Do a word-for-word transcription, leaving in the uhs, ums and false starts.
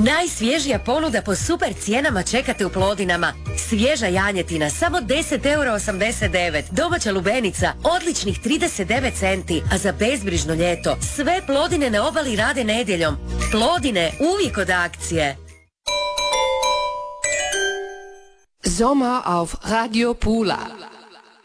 Najsvježija ponuda po super cijenama čekate u Plodinama. Svježa janjetina samo deset eura osamdeset devet. Domaća lubenica odličnih trideset devet centi. A za bezbrižno ljeto sve Plodine na obali rade nedjeljom. Plodine uvijek od akcije. Sommer auf Radio Pula.